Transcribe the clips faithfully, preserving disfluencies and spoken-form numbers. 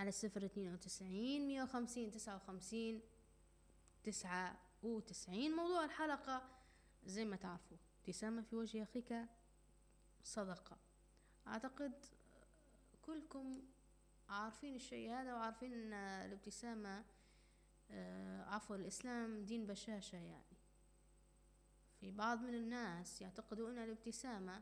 على صفر اثنين وتسعين مية وخمسين تسعة وخمسين تسعة وتسعين. موضوع الحلقة زي ما تعرفوا ابتسامة في وجه أخيك صدقة. أعتقد كلكم عارفين الشيء هذا وعارفين أن الابتسامة آه عفوا الإسلام دين بشاشة. يعني في بعض من الناس يعتقدوا أن الابتسامة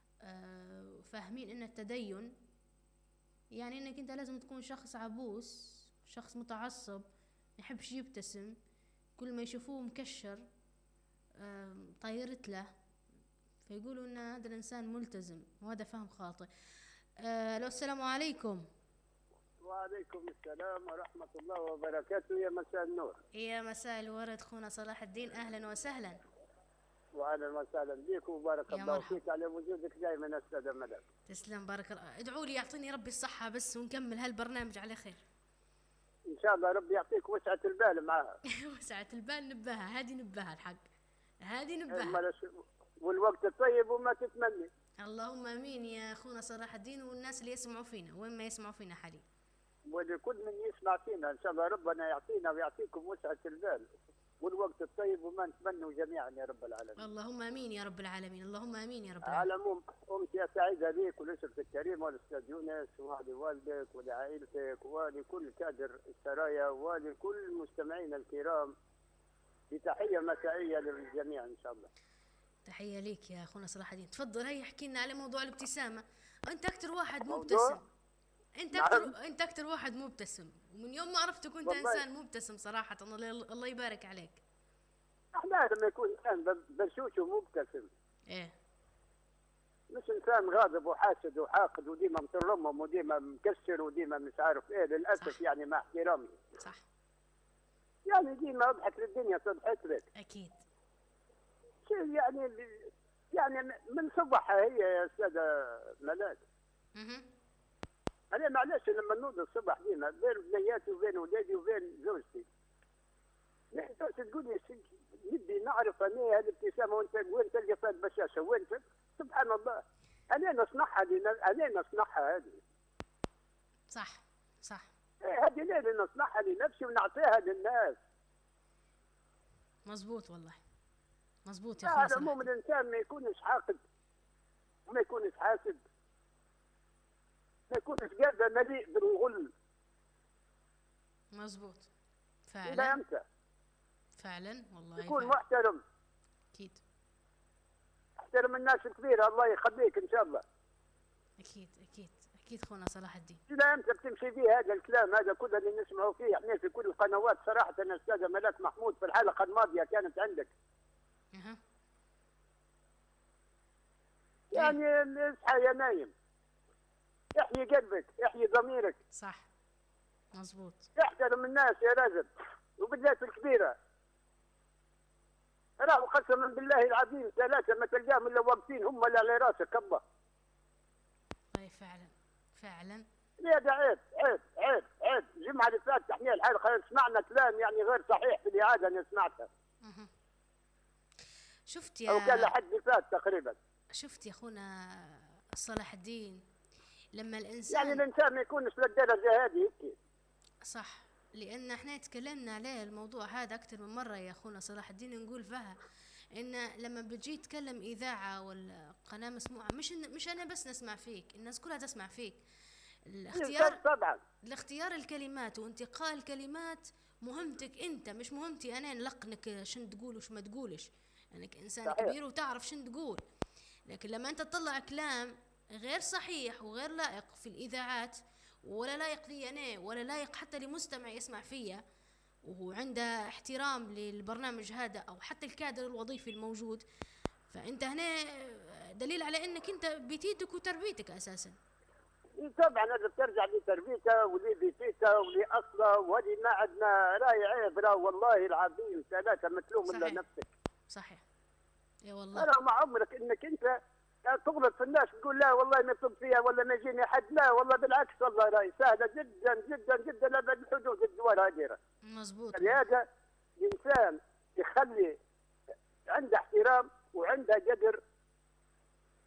آه فاهمين أن التدين يعني أنك أنت لازم تكون شخص عبوس، شخص متعصب يحبش يبتسم، كل ما يشوفوه مكشر آه طيرت له، فيقولوا أن هذا الإنسان ملتزم، وهذا فهم خاطئ. آه لو السلام عليكم. وعليكم السلام ورحمة الله وبركاته. يا مساء النور. يا مساء الورد خونا صلاح الدين، أهلا وسهلا. وأهلا وسهلا بك وبارك الله مرحب. فيك على وجودك دائما أستاذ مدام. تسلم بارك الله. ادعوا لي يعطيني ربي الصحة بس ونكمل هالبرنامج على خير إن شاء الله. ربي يعطيك وسعة البال معها. وسعة البال نباها، هذه نباها الحق، هذه نباها والوقت الطيب وما تتمني. اللهم امين يا اخونا صلاح الدين، والناس اللي يسمعوا فينا وين ما يسمعوا فينا حاليا، ولكل من يسمع فينا ان شاء الله ربنا يعطينا ويعطيكم وسعة البال والوقت الطيب وما نتمنوا جميعا يا رب العالمين. اللهم امين يا رب العالمين، اللهم امين يا رب العالمين. على العموم امسيه سعيده ليك ولاسرتك الكريم والاستاذ يونس ولوالدك ولعائلتك ولكل كادر السرايا ولكل مستمعينا الكرام، بتحيه مسائيه للجميع ان شاء الله. تحيه ليك يا اخونا صلاح الدين. تفضل هيا احكي لنا على موضوع الابتسامه. انت اكثر واحد مبتسم، انت اكثر نعم. انت اكثر واحد مبتسم، ومن يوم ما عرفتك كنت انسان مبتسم صراحه. الله يبارك عليك. احنا لما يكون انسان بشوش ومبتسم ايه، مش انسان غاضب وحاسد وحاقد وديما مترمم وديما مكسر وديما مش عارف ايه للاسف. صح. يعني مع احترامي صح، يعني ديما اضحك للدنيا تضحك لك. اكيد شيء يعني يعني من صبحها هي يا استاذه ملاك. اها انا معلش لما نوض الصبح ديما بين بنياتي وبين ولادي وبين زوجتي نحتاج تقول لي نبي نعرف انا هالابتسامه وانت وين تلقى فيها البشاشه وين. سبحان الله انا نصنعها انا نصنعها هذه. صح صح. هذه ليه نصنعها لنفسي ونعطيها للناس. مزبوط والله مزبوط يا اخويا. على العموم الانسان ما يكونش حاقد، ما يكونش حاسد، ما يكونش قاعده مليء بالغل. مزبوط فعلا. لا امتى فعلا والله يكون فعلا. محترم. اكيد احترم الناس الكبيره الله يخليك ان شاء الله. اكيد اكيد اكيد خونا صلاح الدين. لا امتى بتمشي فيه هذا الكلام هذا كله اللي نسمعه فيه احنا في كل القنوات صراحه. انا استاذه ملاك محمود في الحلقه الماضيه كانت عندك. اها يعني اصحى يا نايم، احيي قلبك، احيي ضميرك. صح مزبوط. احترم الناس يا رجل وبالذات الكبيره. راهو قسما بالله العظيم ثلاثه ما تلقاهم الا واقفين هم اللي على راسك الله. اي فعلا فعلا. هذا عيب عيب عيب عيب. الجمعه اللي فاتت احنا الحلقه سمعنا كلام يعني غير صحيح في الاعاده انا سمعتها. اها شفت يا او كان لحد اللي فات تقريبا. شفت يا اخونا صلاح الدين لما الانسان يعني الانسان ما يكونش للدرجه هذه هيك. صح، لان احنا تكلمنا عليه الموضوع هذا اكثر من مره يا اخونا صلاح الدين، نقول فيها ان لما بتجي تكلم اذاعه ولا قناه مسموعه مش مش انا بس نسمع فيك، الناس كلها تسمع فيك. الاختيار طبعا الاختيار الكلمات وانتقاء الكلمات مهمتك انت، مش مهمتي انا نلقنك شن تقول وش ما تقولش. انك يعني انسان صحيح. كبير وتعرف شن تقول، لكن لما انت تطلع كلام غير صحيح وغير لائق في الاذاعات ولا لائق لي انا ولا لائق حتى لمستمع يسمع فيا وهو عنده احترام للبرنامج هذا او حتى الكادر الوظيفي الموجود، فانت هنا دليل على انك انت بيتيتك وتربيتك اساسا. طبعا هذا بترجع لتربيته ولبيتيته ولاصله ولي ما عندنا راي عيب. راه والله العظيم ثلاثه ما تلوم الا نفسك. صحيح يا والله. انا مع عمرك انك انت تغلط في الناس تقول لا والله ما يطلب فيها ولا ما يجيني حد. لا والله بالعكس والله راي سهله جدا جدا جدا لابد الحدود الدول هذه. مزبوط. لهذا الانسان يخلي عنده احترام وعنده قدر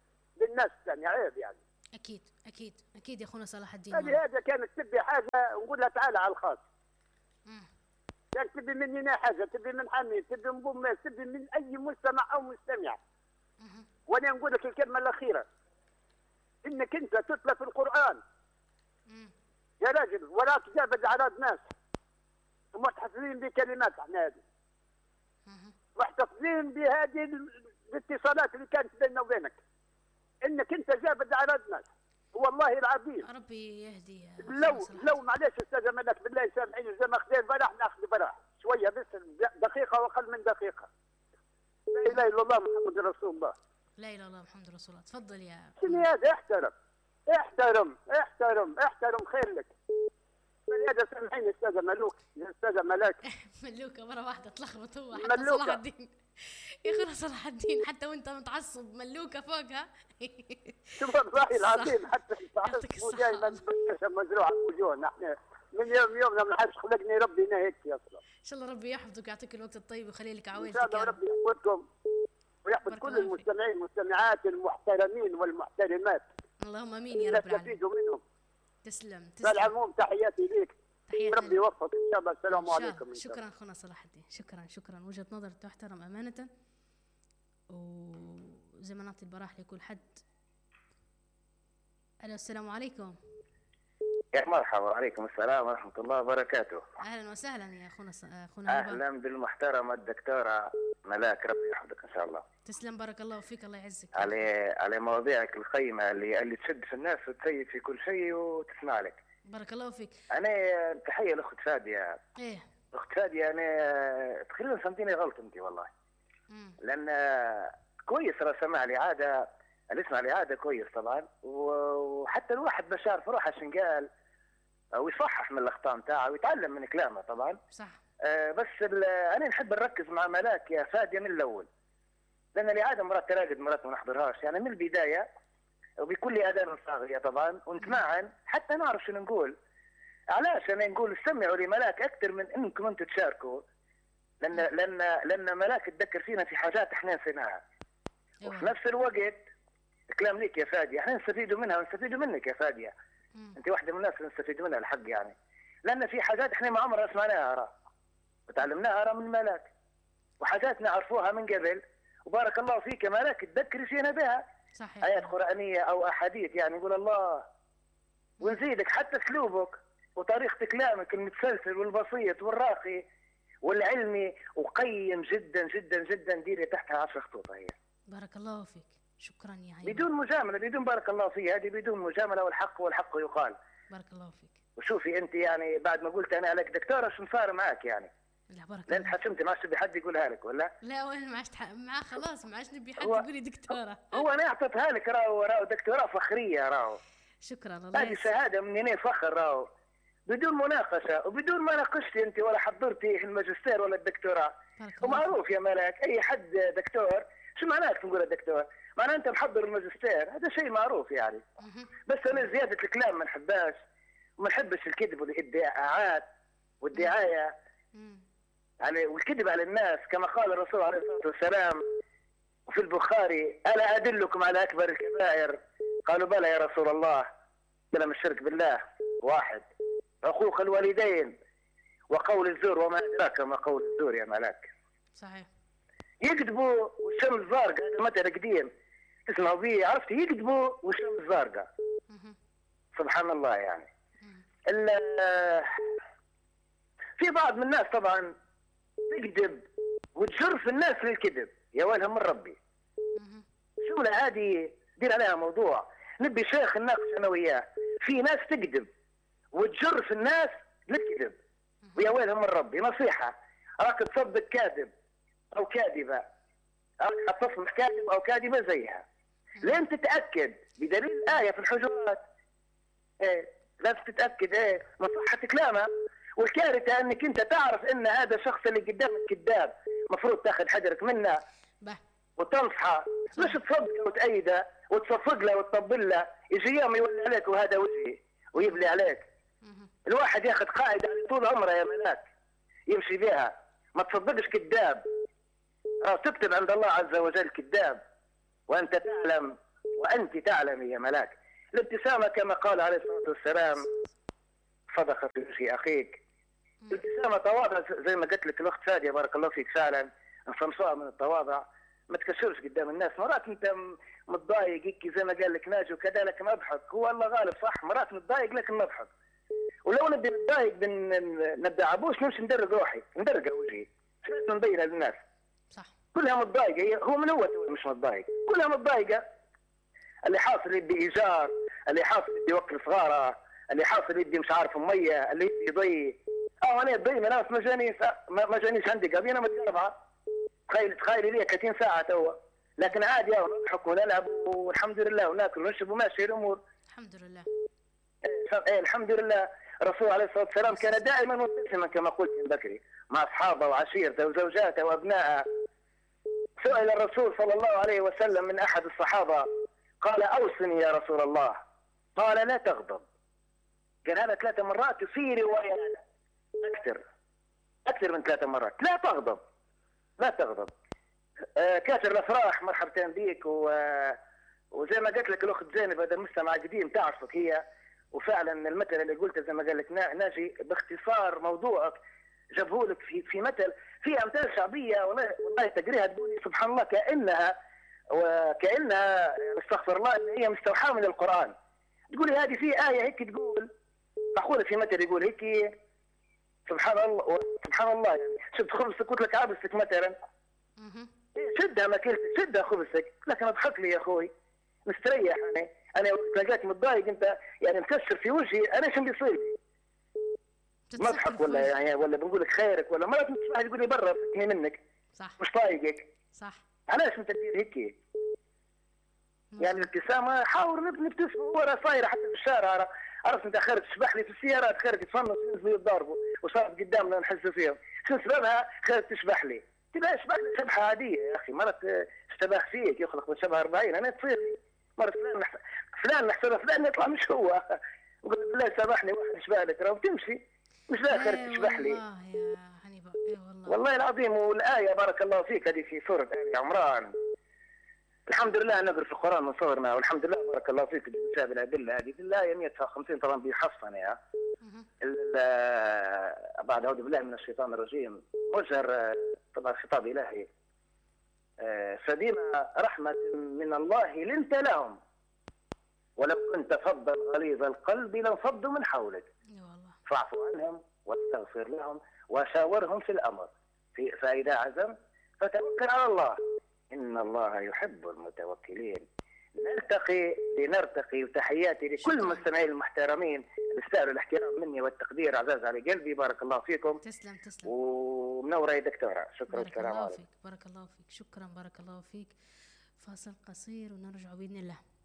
بالناس الثانيه عيب يعني. اكيد اكيد اكيد يا اخونا صلاح الدين. هذه هذا كانت تبي حاجه ولا تعالى على الخاص. يعني تبي مني حاجه، تبي من حميد، تبي من بوماس، تبي من اي مستمع او مستمع. وانا نقول لك الكلمه الاخيره، انك انت تتلى في القران يا راجل، ولا تجابد على الناس ومحتفظين بكلمات احنا هذه، محتفظين بهذه الاتصالات اللي كانت بيننا وبينك، انك انت جابد على الناس والله العظيم. ربي يهدي. لو لو معلش استاذ ملك بالله سامحيني، زي ما خدين براح ناخذ براح شويه بس، دقيقه واقل من دقيقه. لا اله الا الله محمد رسول الله. لا اله الا الله محمد رسول الله. تفضل يا شنو هذا؟ احترم احترم احترم احترم خير لك. هذا سامحيني استاذ ملوك، استاذ ملاك. ملوكه مره واحده تلخبط هو حتى صلاح الدين. يا اخي صلاح الدين حتى وانت متعصب ملوكه فوقها. شوف والله العظيم حتى التعصب دائما مزروعه في وجوهنا احنا من يوم يومنا ما حدش خلقني ربنا هيك اصلا. ان شاء الله ربي يحفظك ويعطيك الوقت الطيب ويخلي لك عوائلتك. ان شاء الله ربي يحفظكم ويحفظ كل المستمعين المستمعات المحترمين والمحترمات. اللهم امين يا رب العالمين. نستفيدوا منهم. تسلم تسلم. فالعموم تحياتي ليك. تحياتي ربي يوفقك ان شاء الله. السلام عليكم. شكرا اخونا صلاح الدين، شكرا شكرا. وجهه نظر تحترم امانه، وزي ما نعطي البراح لكل حد. الو السلام عليكم. يا مرحبا. وعليكم السلام ورحمة الله وبركاته. أهلا وسهلا يا أخونا أخونا أهلا بالمحترمة الدكتورة ملاك، ربي يحفظك إن شاء الله. تسلم بارك الله فيك، الله يعزك. على على مواضيعك القيمة اللي اللي تشد في الناس وتسيب في كل شيء وتسمع لك. بارك الله فيك. أنا تحية لأخت فادية. إيه. أخت فادية أنا تقريبا فهمتيني غلط أنت والله. مم. لأن كويس راه سمع لي عادة، اللي يسمع لي عادة كويس طبعا، وحتى الواحد باش يعرف روحه شن قال ويصحح من الاخطاء نتاعه ويتعلم من كلامه طبعا. صح. آه بس انا نحب نركز مع ملاك يا فاديه من الاول، لان اللي عاده مرات تراقد مرات ما نحضرهاش، يعني من البدايه وبكل اداب صاغيه طبعا ونتمعن حتى نعرف شنو نقول. علاش انا نقول استمعوا لملاك اكثر من انكم انتم تشاركوا، لان لان لان ملاك تذكر فينا في حاجات احنا نسيناها. وفي نفس الوقت كلام ليك يا فاديه احنا نستفيدوا منها ونستفيدوا منك يا فاديه. مم. انت واحده من الناس اللي نستفيد منها الحق، يعني لان في حاجات احنا ما عمرنا سمعناها راه وتعلمناها راه من ملاك، وحاجات نعرفوها من قبل، وبارك الله فيك يا ملاك تذكري فينا بها. صحيح. ايات قرانيه او احاديث يعني نقول الله، ونزيدك حتى اسلوبك وطريقه كلامك المتسلسل والبسيط والراقي والعلمي وقيم جدا جدا جدا. ديري تحتها عشر خطوط هي. بارك الله فيك. شكرا يا هيما. بدون مجامله، بدون بارك الله فيك، هذه بدون مجامله، والحق والحق يقال. بارك الله فيك. وشوفي انت يعني بعد ما قلت انا عليك دكتوره شو صار معك يعني؟ لا بارك الله. لان حشمتي ما عادش تبي حد يقولها لك ولا؟ لا وانا ما عادش معاه خلاص، ما عادش نبي حد يقول لي دكتوره. هو انا اعطيتها لك راهو راهو دكتوره فخريه راهو. شكرا الله. هذه شهاده مني فخر راهو، بدون مناقشه وبدون ما ناقشتي انت ولا حضرتي الماجستير ولا الدكتوراه. ومعروف يا ملاك اي حد دكتور شو معناك نقول الدكتور؟ معناه انت محضر الماجستير، هذا شيء معروف يعني. بس انا زياده الكلام ما نحبهاش، وما نحبش الكذب والادعاءات والدعايه يعني والكذب على الناس، كما قال الرسول عليه الصلاه والسلام وفي البخاري: الا ادلكم على اكبر الكبائر؟ قالوا بلى يا رسول الله. كلام الشرك بالله واحد، عقوق الوالدين، وقول الزور، وما ادراك ما قول الزور يا ملاك. صحيح. يكذبوا والشمس زارقة، هذا مثل قديم تسمعوا به، عرفتي؟ يكذبوا والشمس زارقة. سبحان الله يعني. في بعض من الناس طبعا تكذب وتجر في الناس للكذب، يا ويلهم من ربي. شغلة هذه دير عليها موضوع، نبي شيخ نناقش انا وياه. في ناس تكذب وتجر في الناس للكذب، ويا ويلهم من ربي. نصيحة: راك تصدق كاذب او كاذبه، تصلح كاذب او كاذبه زيها، لين تتاكد بدليل ايه في الحجرات. ايه لازم تتاكد ايه من صحه كلامها. والكارثه انك انت تعرف ان هذا الشخص اللي قدامك كذاب، مفروض تاخذ حذرك منه وتنصحه، مش تصدقه وتأيده وتصفق له وتطبل له، يجي يوم يولي عليك وهذا وجهي ويبلي عليك. الواحد ياخذ قاعده طول عمره يا ملاك يمشي بها: ما تصدقش كذاب، أو تكتب عند الله عز وجل كذاب وأنت تعلم وأنت تعلم يا ملاك. الابتسامة كما قال عليه الصلاة والسلام صدقه في وجه اخيك. الابتسامه تواضع زي ما قلت لك الاخت فاديه بارك الله فيك، فعلا نفهموها من التواضع. ما تكسرش قدام الناس، مرات انت متضايق هيك زي ما قال لك ناجي وكذا لكن اضحك، هو الله غالب صح، مرات متضايق لكن نضحك. ولو نبي نتضايق نبدا عبوش نمشي ندرق روحي ندرق وجهي عشان نبين للناس صح كلها متضايقه. هو من هو مش متضايق، كلها متضايقه. اللي حاصل يدي ايجار، اللي حاصل يدي وكل صغاره، اللي حاصل يدي مش عارف ميه، اللي يدي ضي. اه انا الضي ناس ما جانيش ما جانيش عندي قبل انا متقربها. تخيل تخيل لي ثلاثين ساعه توا، لكن عادي نضحك ونلعب والحمد لله وناكل ونشرب وماشي الامور الحمد لله. ايه الحمد لله. الرسول عليه الصلاه والسلام كان دائما مبتسما كما قلت من بكري مع اصحابه وعشيرته وزوجاته وابنائه. سئل الرسول صلى الله عليه وسلم من احد الصحابه قال اوصني يا رسول الله، قال لا تغضب. قال هذا ثلاث مرات وفي روايه اكثر اكثر من ثلاث مرات، لا تغضب لا تغضب. آه كاتر الافراح مرحبتين بيك و... وزي ما قلت لك الاخت زينب هذا المجتمع قديم تعرفك هي، وفعلا المثل اللي قلته زي ما قال لك ناجي باختصار موضوعك جابه لك في في مثل في امثال شعبيه والله والله تقريها تقولي سبحان الله كانها وكانها استغفر الله ان هي مستوحاه من القران. تقولي هذه في ايه هيك تقول معقوله في مثل يقول هيك سبحان الله سبحان الله يعني شد خبزك قلت لك عابسك مثلا شدها ماكلتك شدها خبزك، لكن اضحك لي يا اخوي مستريح. انا انا تلاقيك متضايق انت يعني مكسر في وجهي، انا شو بيصير لي؟ مضحك ولا يعني ولا بنقول لك خيرك ولا مرات واحد يقول لي برا فكني منك صح مش طايقك صح. علاش انت تدير هيك؟ يعني الابتسامه حاول نبتسم ورا صايره حتى في الشارع. عرفت انت خيرك تشبح لي في السيارات خيرك تفنص ينزلوا يتضاربوا وصارت قدامنا نحس فيهم شو سببها؟ خيرك تشبح لي تبقى اشبح لي شبحه عاديه يا اخي. مرات اشتبه فيك يخلق من شبه أربعين انا تصير لي مرة فلان نحس... فلان نحسبه فلان يطلع مش هو وقلت بالله سامحني واحد يشبه لك راه وتمشي مش لا خيرك تشبح لي. والله يا حنيبه اي والله والله العظيم. والايه بارك الله فيك هذه في سوره ال عمران الحمد لله نقرا في القران من صغرنا والحمد لله بارك الله فيك بسبب الادله هذه الايه مئة وخمسين طبعا بيحصن يا بعد اعوذ بالله من الشيطان الرجيم مجر طبعا خطاب الهي فبما رحمه من الله لنت لهم ولو كنت فظا غليظ القلب لانفضوا من حولك فاعف عنهم واستغفر لهم وشاورهم في الامر فاذا عزمت فتوكل على الله إن الله يحب المتوكلين. نلتقي لنرتقي وتحياتي لكل مستمعي المحترمين يستاهلوا الاحترام مني والتقدير عزاز على قلبي بارك الله فيكم. تسلم تسلم ومنورة يا دكتورة شكرا. بارك السلام الله عليكم. فيك بارك الله فيك شكرا بارك الله فيك. فاصل قصير ونرجع بإذن الله.